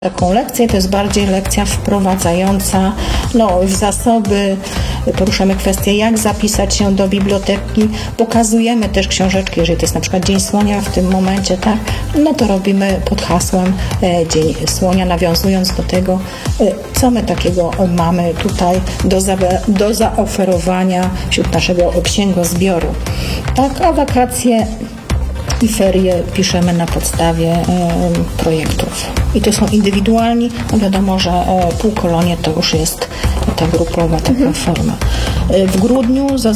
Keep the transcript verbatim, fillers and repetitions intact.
taką lekcję, to jest bardziej lekcja wprowadzająca no, w zasoby, poruszamy kwestię, jak zapisać się do biblioteki, pokazujemy też książeczki, jeżeli to jest na przykład Dzień Słonia w tym momencie, tak, no to robimy pod hasłem e, Dzień Słonia, nawiązując do tego, e, co my takiego mamy tutaj do, za, do zaoferowania wśród naszego księgozbioru. Tak, a wakacje i ferie piszemy na podstawie e, projektów. I to są indywidualni, no wiadomo, że e, półkolonie to już jest ta grupowa taka mhm. forma. E, w grudniu